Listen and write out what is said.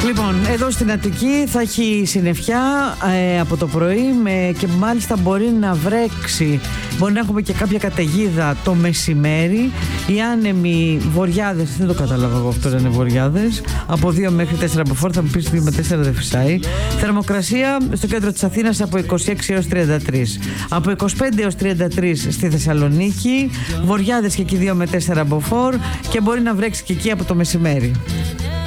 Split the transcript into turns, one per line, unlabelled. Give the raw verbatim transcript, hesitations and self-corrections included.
Λοιπόν, εδώ στην Αττική θα έχει συννεφιά ε, από το πρωί με, και μάλιστα μπορεί να βρέξει. Μπορεί να έχουμε και κάποια καταιγίδα το μεσημέρι. Οι άνεμοι βοριάδες, δεν το κατάλαβα εγώ αυτό, είναι βοριάδες. Από δύο μέχρι τέσσερα μποφόρ, θα μου πεις δύο με τέσσερα δεν φυσάει. Θερμοκρασία στο κέντρο της Αθήνας από είκοσι έξι έως τριάντα τρία. Από είκοσι πέντε έως τριάντα τρία στη Θεσσαλονίκη. Βοριάδες και εκεί δύο με τέσσερα μποφόρ και μπορεί να βρέξει και εκεί από το μεσημέρι.